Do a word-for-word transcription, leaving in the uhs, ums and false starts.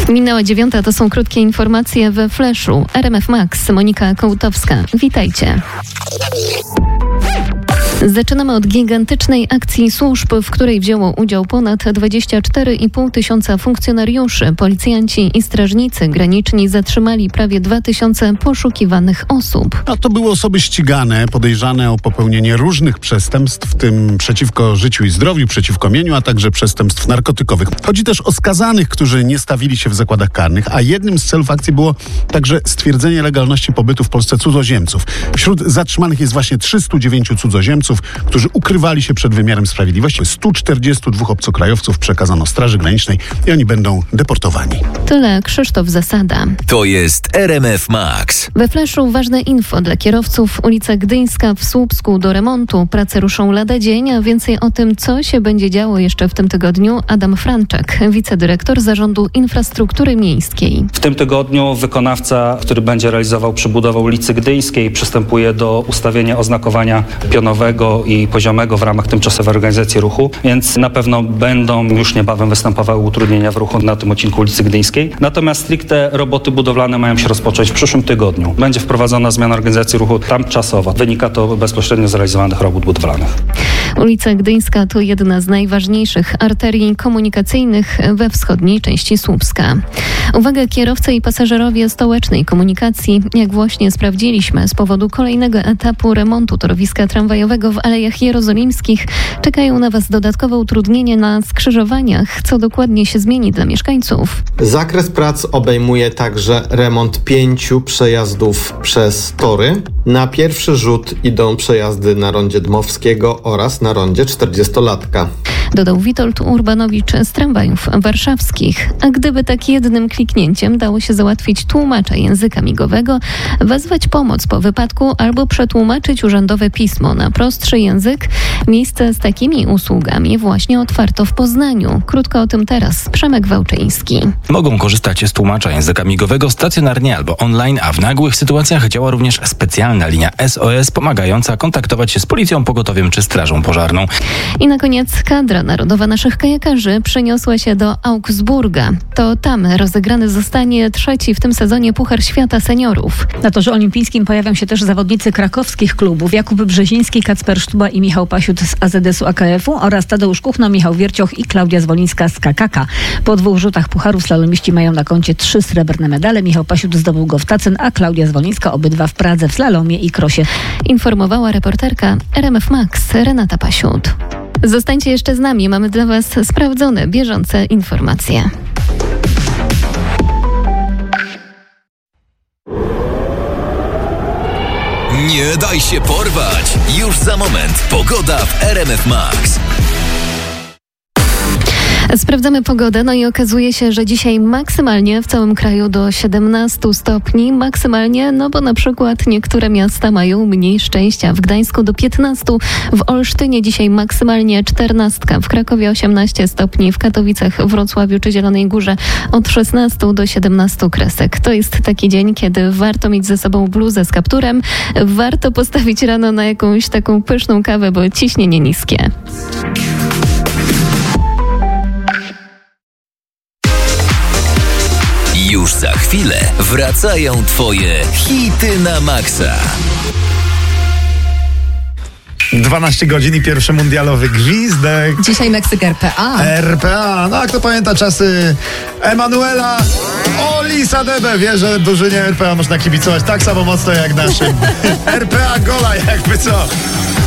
Minęła dziewiąta, to są krótkie informacje we Flashu. R M F Max, Monika Kołtowska. Witajcie. Zaczynamy od gigantycznej akcji służb, w której wzięło udział ponad dwadzieścia cztery i pół tysiąca funkcjonariuszy. Policjanci i strażnicy graniczni zatrzymali prawie dwa tysiące poszukiwanych osób. A to były osoby ścigane, podejrzane o popełnienie różnych przestępstw, w tym przeciwko życiu i zdrowiu, przeciwko mieniu, a także przestępstw narkotykowych. Chodzi też o skazanych, którzy nie stawili się w zakładach karnych, a jednym z celów akcji było także stwierdzenie legalności pobytu w Polsce cudzoziemców. Wśród zatrzymanych jest właśnie trzystu dziewięciu cudzoziemców, którzy ukrywali się przed wymiarem sprawiedliwości. stu czterdziestu dwóch obcokrajowców przekazano Straży Granicznej i oni będą deportowani. Tyle Krzysztof Zasada. To jest R M F Max. We Flashu ważne info dla kierowców. Ulica Gdyńska w Słupsku do remontu. Prace ruszą lada dzień, a więcej o tym, co się będzie działo jeszcze w tym tygodniu, Adam Franczak, wicedyrektor Zarządu Infrastruktury Miejskiej. W tym tygodniu wykonawca, który będzie realizował przebudowę ulicy Gdyńskiej, przystępuje do ustawienia oznakowania pionowego i poziomego w ramach tymczasowej organizacji ruchu, więc na pewno będą już niebawem występowały utrudnienia w ruchu na tym odcinku ulicy Gdyńskiej. Natomiast stricte roboty budowlane mają się rozpocząć w przyszłym tygodniu. Będzie wprowadzona zmiana organizacji ruchu tymczasowa. Wynika to bezpośrednio z realizowanych robót budowlanych. Ulica Gdyńska to jedna z najważniejszych arterii komunikacyjnych we wschodniej części Słupska. Uwaga, kierowcy i pasażerowie stołecznej komunikacji, jak właśnie sprawdziliśmy, z powodu kolejnego etapu remontu torowiska tramwajowego w Alejach Jerozolimskich czekają na Was dodatkowe utrudnienia na skrzyżowaniach. Co dokładnie się zmieni dla mieszkańców? Zakres prac obejmuje także remont pięciu przejazdów przez tory. Na pierwszy rzut idą przejazdy na rondzie Dmowskiego oraz na rondzie czterdziestolatka. Dodał Witold Urbanowicz z tramwajów warszawskich. A gdyby tak jednym kliknięciem dało się załatwić tłumacza języka migowego, wezwać pomoc po wypadku albo przetłumaczyć urzędowe pismo na prostszy język, miejsce z takimi usługami właśnie otwarto w Poznaniu. Krótko o tym teraz Przemek Wałczyński. Mogą korzystać z tłumacza języka migowego stacjonarnie albo online, a w nagłych sytuacjach działa również specjalna linia S O S pomagająca kontaktować się z policją, pogotowiem czy strażą pożarną. I na koniec kadra narodowa naszych kajakarzy przeniosła się do Augsburga. To tam rozegrany zostanie trzeci w tym sezonie Puchar Świata Seniorów. Na torze olimpijskim pojawią się też zawodnicy krakowskich klubów Jakub Brzeziński, Kacper Sztuba i Michał Pasiut z A Z S u A K F u oraz Tadeusz Kuchno, Michał Wiercioch i Klaudia Zwolińska z K K K. Po dwóch rzutach pucharu slalomiści mają na koncie trzy srebrne medale. Michał Pasiut zdobył go w Tacen, a Klaudia Zwolińska obydwa w Pradze w slalomie i krosie. Informowała reporterka R M F Max Renata Pasiut. Zostańcie jeszcze z nami, mamy dla Was sprawdzone, bieżące informacje. Nie daj się porwać! Już za moment pogoda w R M F Max. Sprawdzamy pogodę, no i okazuje się, że dzisiaj maksymalnie w całym kraju do siedemnastu stopni. Maksymalnie, no bo na przykład niektóre miasta mają mniej szczęścia. W Gdańsku do piętnastu, w Olsztynie dzisiaj maksymalnie czternaście, w Krakowie osiemnaście stopni, w Katowicach, Wrocławiu czy Zielonej Górze od szesnastu do siedemnastu kresek. To jest taki dzień, kiedy warto mieć ze sobą bluzę z kapturem, warto postawić rano na jakąś taką pyszną kawę, bo ciśnienie niskie. Już za chwilę wracają Twoje hity na maksa. dwanaście godzin i pierwszy mundialowy gwizdek. Dzisiaj Meksyk R P A. R P A, no a kto pamięta czasy Emanuela Olisadebe, wie, że drużynie R P A można kibicować tak samo mocno jak naszym R P A Gola, jakby co.